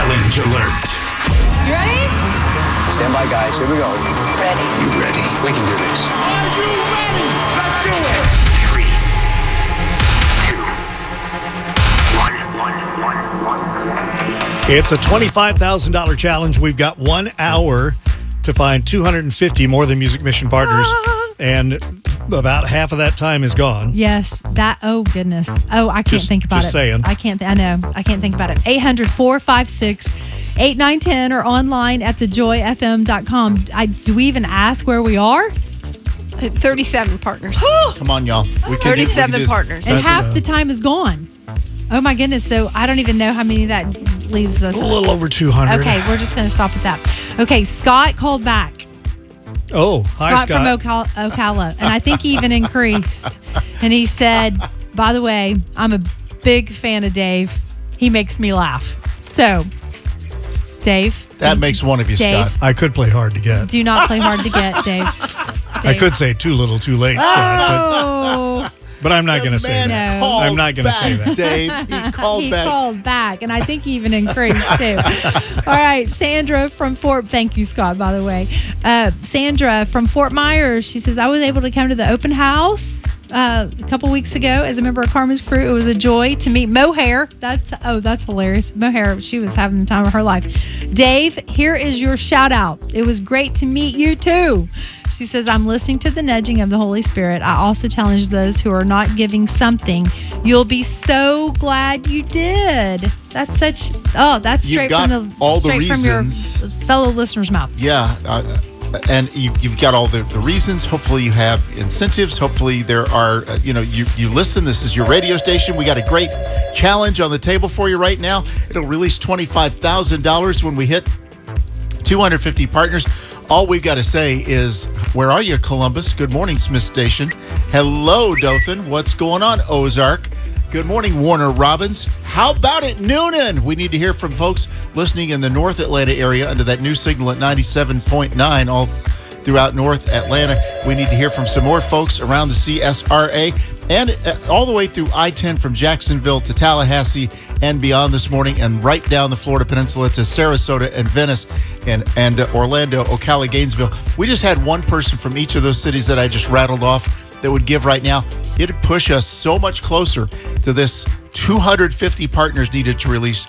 Challenge alert. You ready? Stand by, guys. Here we go. Ready. You ready? We can do this. Are you ready? Let's do it. 3, 2, 1. It's a $25,000 challenge. We've got 1 hour to find 250 More Than Music Mission partners, and about half of that time is gone. Yes, oh goodness. Oh, I can't think about it. Just saying. I know. I can't think about it. 800-456-8910 or online at thejoyfm.com. Do we even ask where we are? 37 partners. Come on, y'all. We can 37 partners. And half the time is gone. Oh my goodness. So I don't even know how many that leaves us. A little over 200. Okay, we're just going to stop at that. Okay, Scott called back. Oh, hi, Scott. From Ocala. And I think he even increased. And he said, by the way, I'm a big fan of Dave. He makes me laugh. So, Dave. That makes one of you, Dave, Scott. I could play hard to get. Do not play hard to get, Dave. I could say too little, too late, Scott. Oh. But I'm not going to say that. No. I'm not going to say that. Dave, he called back. He called back, and I think he even increased, too. All right, Sandra from thank you, Scott, by the way. Sandra from Fort Myers, she says, I was able to come to the open house a couple weeks ago as a member of Carmen's crew. It was a joy to meet Mohair. That's hilarious. Mohair, she was having the time of her life. Dave, here is your shout out. It was great to meet you, too. She says, I'm listening to the nudging of the Holy Spirit. I also challenge those who are not giving something. You'll be so glad you did. That's straight from your fellow listener's mouth. Yeah. And you've got all the reasons. Hopefully you have incentives. Hopefully there are, you listen. This is your radio station. We got a great challenge on the table for you right now. It'll release $25,000 when we hit 250 partners. All we've got to say is, where are you, Columbus? Good morning, Smith Station. Hello, Dothan. What's going on, Ozark? Good morning, Warner Robins. How about it, Noonan? We need to hear from folks listening in the North Atlanta area under that new signal at 97.9 all throughout North Atlanta. We need to hear from some more folks around the CSRA and all the way through I-10 from Jacksonville to Tallahassee and beyond this morning, and right down the Florida Peninsula to Sarasota and Venice and Orlando, Ocala, Gainesville. We just had one person from each of those cities that I just rattled off that would give right now. It'd push us so much closer to this 250 partners needed to release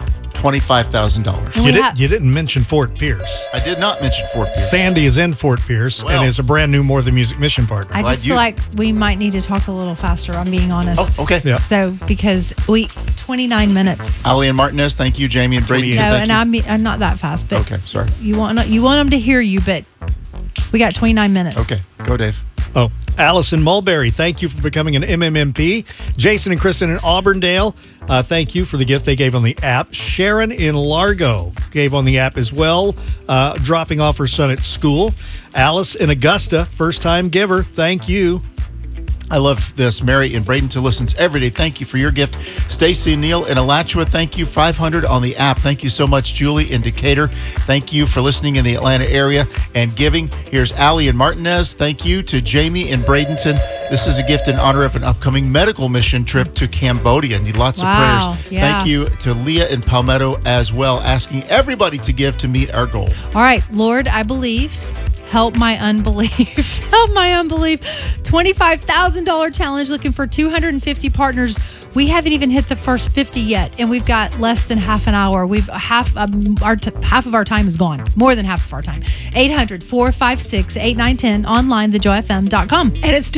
$25,000. You didn't mention Fort Pierce. I did not mention Fort Pierce. Sandy is in Fort Pierce and is a brand new More Than Music Mission partner. I just feel like we might need to talk a little faster, I'm being honest. Oh, okay. Yeah. So, because 29 minutes. Ali and Martinez, thank you. Jamie and Brady, thank you. I'm not that fast, but okay, sorry. You want them to hear you, but we got 29 minutes. Okay, go Dave. Oh, Allison Mulberry, thank you for becoming an MMMP. Jason and Kristen in Auburndale, thank you for the gift they gave on the app. Sharon in Largo gave on the app as well, dropping off her son at school. Alice in Augusta, first-time giver, thank you. I love this. Mary in Bradenton listens every day. Thank you for your gift. Stacy and Neil in Alachua, thank you. 500 on the app. Thank you so much. Julie in Decatur, thank you for listening in the Atlanta area and giving. Here's Allie in Martinez. Thank you to Jamie in Bradenton. This is a gift in honor of an upcoming medical mission trip to Cambodia. Need lots of prayers. Yeah. Thank you to Leah in Palmetto as well, asking everybody to give to meet our goal. All right, Lord, I believe. Help my unbelief. Help my unbelief. $25,000 challenge, looking for 250 partners. We haven't even hit the first 50 yet, and we've got less than half an hour. We've half of our time is gone. More than half of our time. 800-456-8910 online, thejoyfm.com. And it's